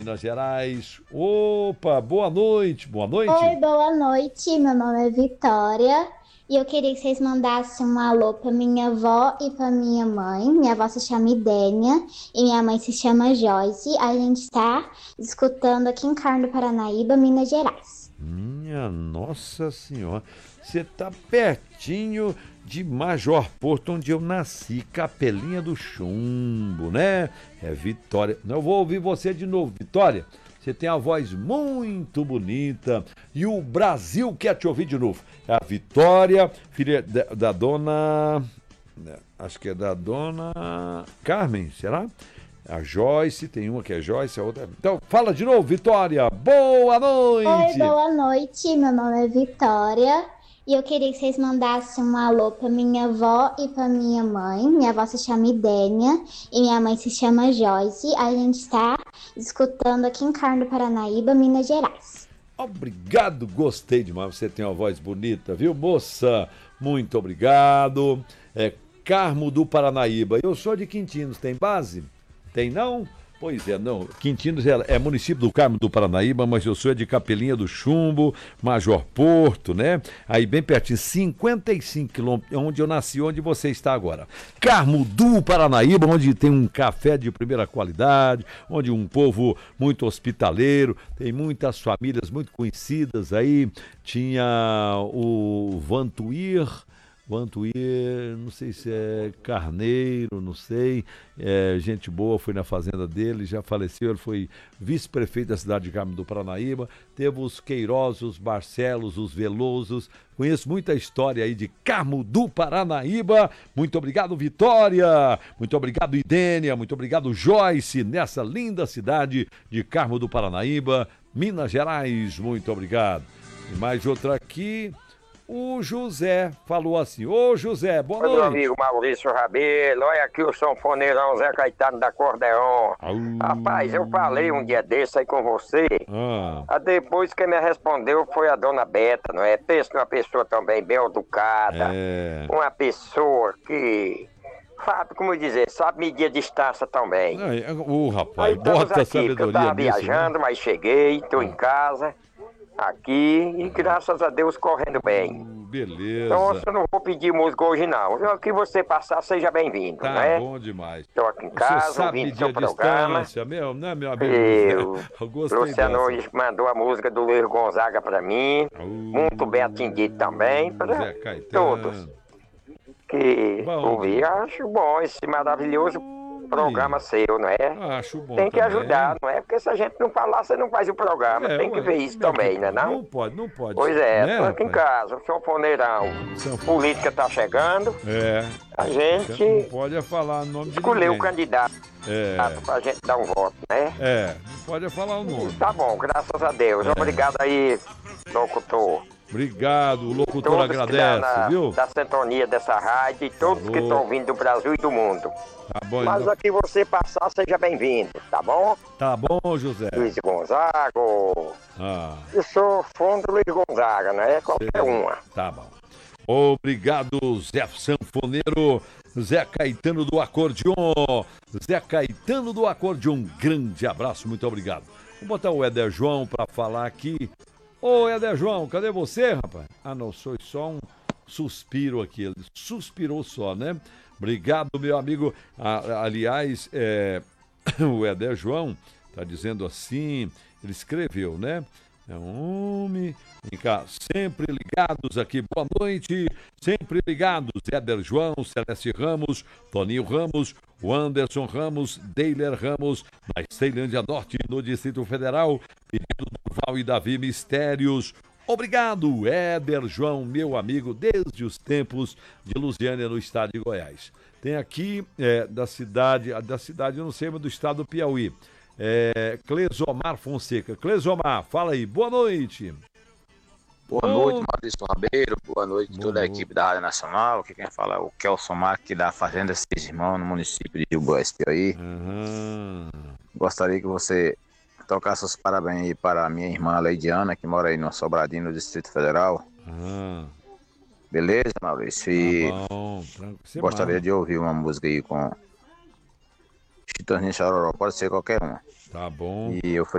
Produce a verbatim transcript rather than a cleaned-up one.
Minas Gerais. Opa, boa noite, boa noite. Oi, boa noite. Meu nome é Vitória e eu queria que vocês mandassem um alô para minha avó e para minha mãe. Minha avó se chama Idênia e minha mãe se chama Joyce. A gente está escutando aqui em Carmo do Paranaíba, Minas Gerais. Minha Nossa Senhora, você tá pertinho de Major Porto, onde eu nasci, Capelinha do Chumbo, né? É Vitória. Eu vou ouvir você de novo, Vitória. Você tem a voz muito bonita e o Brasil quer te ouvir de novo. É a Vitória, filha da, da dona... Acho que é da dona Carmen, será? A Joyce, tem uma que é Joyce, a outra... Então, fala de novo, Vitória. Boa noite! Oi, boa noite. Meu nome é Vitória e eu queria que vocês mandassem um alô para minha avó e para minha mãe. Minha avó se chama Idênia e minha mãe se chama Joyce. A gente está escutando aqui em Carmo do Paranaíba, Minas Gerais. Obrigado, gostei demais. Você tem uma voz bonita, viu, moça? Muito obrigado. É Carmo do Paranaíba. Eu sou de Quintinos, tem base? Tem não? Pois é, não. Quintinos é, é município do Carmo do Paranaíba, mas eu sou de Capelinha do Chumbo, Major Porto, né? Aí bem pertinho, cinquenta e cinco quilômetros, onde eu nasci, onde você está agora. Carmo do Paranaíba, onde tem um café de primeira qualidade, onde um povo muito hospitaleiro, tem muitas famílias muito conhecidas aí. Tinha o Vantuir, Vantuir, não sei se é Carneiro, não sei, é, gente boa, foi na fazenda dele, já faleceu, ele foi vice-prefeito da cidade de Carmo do Paranaíba, teve os Queiroz, os Barcelos, os Velosos, conheço muita história aí de Carmo do Paranaíba. Muito obrigado, Vitória, muito obrigado, Idênia, muito obrigado, Joyce, nessa linda cidade de Carmo do Paranaíba, Minas Gerais, muito obrigado. E mais outra aqui... O José falou assim, ô José, boa noite. Meu amigo Maurício Rabelo, olha aqui o sanfoneirão Zé Caetano da Acordeon. Uh... Rapaz, eu falei um dia desse aí com você, ah. Ah, depois quem me respondeu foi a dona Beta, não é? Pensa numa pessoa também bem educada, é. Uma pessoa que... Sabe, como dizer, sabe medir a distância também. Ô, uh, rapaz, aí, bota aqui, sabedoria eu tava nisso, viajando, né? Mas cheguei, tô ah. em casa... Aqui e graças a Deus correndo bem. Uh, beleza. Então eu não vou pedir música hoje não. O que você passar, seja bem-vindo, tá, né? Bom demais. Estou aqui em casa, ouvindo seu programa. Meu, não é meu amigo? Eu, eu gostei Luciano dessa. mandou a música do Luiz Gonzaga pra mim. Uh, muito bem atendido também. Para todos que ouvir, acho bom esse maravilhoso programa seu, não é? Acho bom. Tem que também. ajudar, não é? Porque se a gente não falar, você não faz o programa. É, tem que ué, ver isso também, né? Não? Não pode, não pode. Pois é, né, tô aqui em casa, o sanfoneirão. Política tá chegando. É. A gente. Você não pode falar o nome de escolher ninguém. o candidato. É. Pra gente dar um voto, né? É, não pode falar o nome. Tá bom, graças a Deus. É. Obrigado aí, locutor. Obrigado, o locutor todos agradece, na, viu? Da sintonia dessa rádio e todos Falou. Que estão vindo do Brasil e do mundo. Tá bom, Mas então... aqui você passar, seja bem-vindo, tá bom? Tá bom, José. Luiz Gonzaga. Ah. Eu sou fã do Luiz Gonzaga, não é qualquer Sei. Uma. Tá bom. Obrigado, Zé Sanfoneiro, Zé Caetano do Acordeon. Zé Caetano do Acordeon, grande abraço, muito obrigado. Vou botar o Éder João pra falar aqui. Ô, Éder João, cadê você, rapaz? Ah, não, foi só um suspiro aqui. Ele suspirou só, né? Obrigado, meu amigo. Ah, aliás, é, o Éder João tá dizendo assim, ele escreveu, né? É um homem, vem cá, sempre ligados aqui, boa noite, sempre ligados, Éder João, Celeste Ramos, Toninho Ramos, o Anderson Ramos, Deiler Ramos, na Ceilândia Norte, no Distrito Federal, pedido do Val e Davi Mistérios. Obrigado, Éder João, meu amigo, desde os tempos de Lusiânia, no estado de Goiás. Tem aqui, é, da cidade, da cidade, eu não sei, mas do estado do Piauí, é, Clesomar Fonseca. Clesomar, fala aí, boa noite. Boa oh. noite, Maurício Rabeiro, boa noite boa toda noite. A equipe da Rádio Nacional, aqui quem fala é o Kelson Marques, da Fazenda Seis Irmãos, no município de Rio Boés, Piauí. Uhum. Gostaria que você tocasse os parabéns aí para a minha irmã Leidiana, que mora aí no Sobradinho, no Distrito Federal. Uhum. Beleza, Maurício? E tá bom. Gostaria mal. De ouvir uma música aí com Chitãozinho Chororó, pode ser qualquer uma. Tá bom. E eu